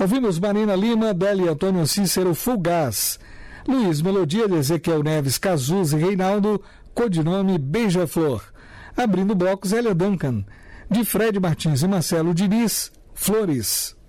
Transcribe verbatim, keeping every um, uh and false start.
Ouvimos Marina Lima, Deli Antônio Cícero, Fugaz. Luiz Melodia de Ezequiel Neves, Cazuz e Reinaldo, codinome Beija-Flor. Abrindo o bloco, Zélia Duncan. De Fred Martins e Marcelo Diniz, Flores.